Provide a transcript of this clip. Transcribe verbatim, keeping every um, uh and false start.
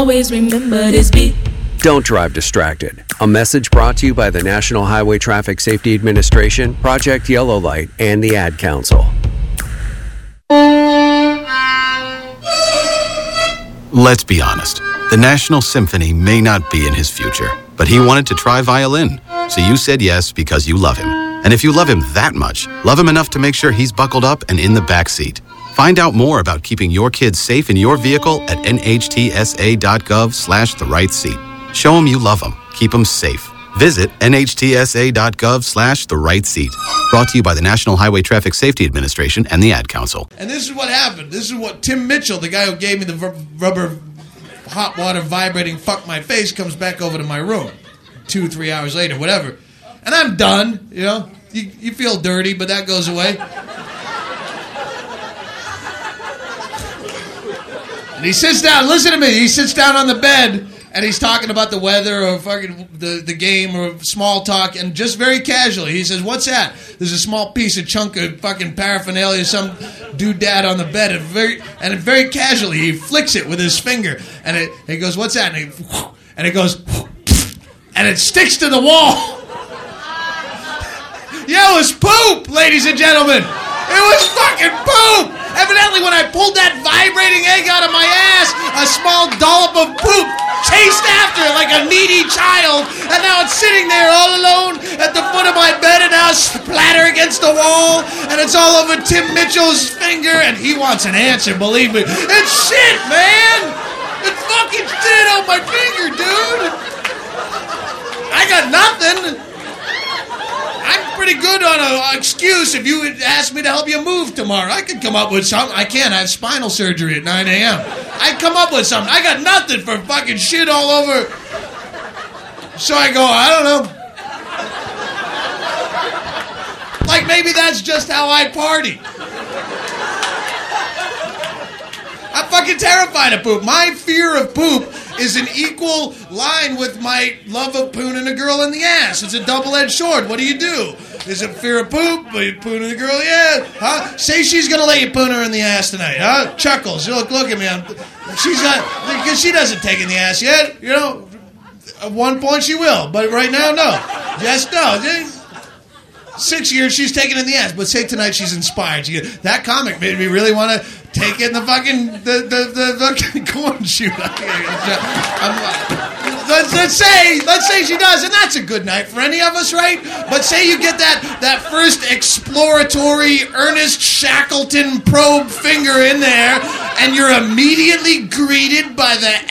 Always remember this beat. Don't drive distracted. A message brought to you by the National Highway Traffic Safety Administration, Project Yellow Light, and the Ad Council. Let's be honest. The National Symphony may not be in his future, but he wanted to try violin. So you said yes because you love him. And if you love him that much, love him enough to make sure he's buckled up and in the back seat. Find out more about keeping your kids safe in your vehicle at nhtsa.gov slash the right seat. Show them you love them. Keep them safe. Visit nhtsa.gov slash the right seat. Brought to you by the National Highway Traffic Safety Administration and the Ad Council. And this is what happened. This is what Tim Mitchell, the guy who gave me the rubber hot water vibrating fuck my face, comes back over to my room two, three hours later, whatever. And I'm done, you know. You, you feel dirty, but that goes away. And he sits down, listen to me, he sits down on the bed, and he's talking about the weather or fucking the, the game or small talk, and just very casually, he says, what's that? There's a small piece of chunk of fucking paraphernalia, some doodad on the bed, and very, and very casually, he flicks it with his finger, and it, he goes, what's that? And, he, and it goes, and it sticks to the wall. Yeah, it was poop, ladies and gentlemen. It was fucking poop. Evidently, when I pulled that vibrating egg out of my ass, a small dollop of poop chased after it like a needy child, and now it's sitting there all alone at the foot of my bed, and now splatter against the wall, and it's all over Tim Mitchell's finger, and he wants an answer, believe me. It's shit, man! It's fucking shit on my finger, dude! I got nothing! I'm pretty good on an excuse if you would ask me to help you move tomorrow. I could come up with something. I can't. I have spinal surgery at nine a.m. I'd come up with something. I got nothing for fucking shit all over. So I go, I don't know. Like maybe that's just how I party. I'm fucking terrified of poop. My fear of poop is an equal line with my love of pooning a girl in the ass. It's a double-edged sword. What do you do? Is it fear of poop? Are you pooning a girl? Yeah. Huh? Say she's going to let you poon her in the ass tonight. Huh? Chuckles. Look, look at me. I'm, she's not, because she doesn't take in the ass yet. You know, at one point she will, but right now, no. Yes, no. Six years she's taking in the ass, but say tonight she's inspired. She, that comic made me really want to take it in the fucking the the the, the corn shoot. let's, let's say let's say she does, and that's a good night for any of us, right? But say you get that that first exploratory Ernest Shackleton probe finger in there, and you're immediately greeted by the